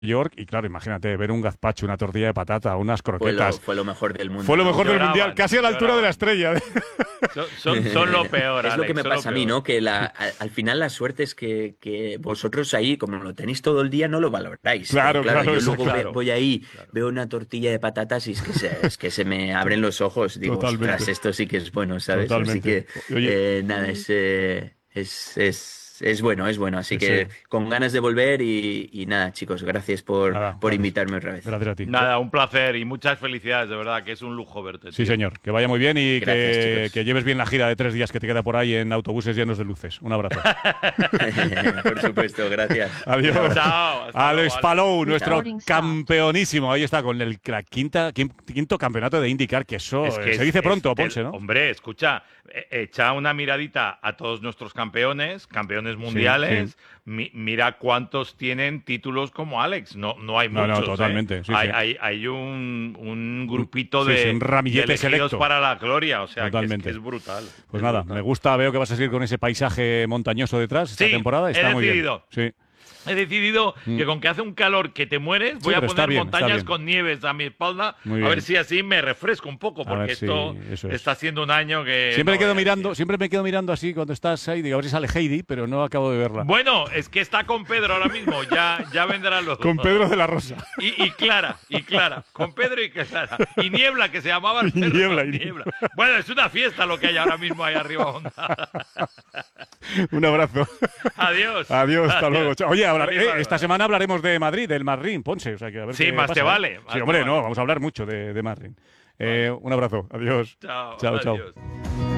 York y claro, imagínate, ver un gazpacho, una tortilla de patata, unas Fue lo, croquetas. fue lo mejor del mundo, Fue lo ¿no? mejor del mundial, Lloraban, casi a la altura de la lloraban. estrella. Son lo peor, Es lo que Alex, me son lo pasa a mí, peor. ¿no? Que al final la suerte es que vosotros ahí, como lo tenéis todo el día, no lo valoráis. Pero Claro, claro, claro, yo eso, luego claro. voy ahí, Claro. veo una tortilla de patatas y es que se me abren los ojos. Digo, ostras, Totalmente, esto sí que es bueno, ¿sabes? Así totalmente. que, Oye, nada, es bueno, es bueno. Así sí, sí, que con ganas de volver y nada, chicos, gracias por, nada, por gracias. invitarme otra vez. Gracias a ti. Nada, un placer y muchas felicidades, de verdad, que es un lujo verte, Sí, tío. señor. Que vaya muy bien y Gracias, que chicos. lleves bien la gira de 3 días que te queda por ahí en autobuses llenos de luces. Un abrazo. Por supuesto, gracias. Un Adiós. abrazo. Chao, hasta luego, Alex Alex. Palou, nuestro Recording stopped. campeonísimo. Ahí está, con el quinto campeonato de IndyCar, que eso Es que se dice pronto, del- Ponce, ¿no? Hombre, escucha, echa una miradita a todos nuestros campeones, campeones Sí, mundiales. sí. Mira cuántos tienen títulos como Alex. No, no hay No, no, muchos. totalmente, sí, hay, sí. hay un grupito Sí, sí, de, un de ramillete elegidos selecto. para la gloria. O sea, Totalmente. que es brutal. Pues es nada, brutal. me gusta, veo que vas a seguir con ese paisaje montañoso detrás esta Sí, temporada. he Está muy bien. decidido. Sí. He decidido Mm. que con que hace un calor que te mueres, voy a pero está poner bien, está montañas bien. con nieves a mi espalda, Muy a bien. ver si así me refresco un poco, A porque ver si esto eso es. está siendo un año que... Siempre no me quedo veas, mirando, tío. siempre me quedo mirando así cuando estás ahí, digo, a ver si sale Heidi, pero no acabo de verla. Bueno, es que está con Pedro ahora mismo, ya vendrá luego. Con Pedro de la Rosa. Y Clara, con Pedro y Clara. Y Niebla, que se llamaba el Y perro, Niebla, ¿no? y Niebla. Bueno, es una fiesta lo que hay ahora mismo ahí arriba. Onda. Un abrazo. Adiós. Adiós, hasta Adiós. luego. Chao. Oye, Adiós, esta adiós. semana hablaremos de Madrid, del Marrín, Ponce. O sea, que a ver Sí, qué más pasa, te ¿eh? vale, más Sí, te hombre, vale. no, vamos a hablar mucho de Marrín. Un abrazo. Adiós. Chao, Chao, chao. adiós.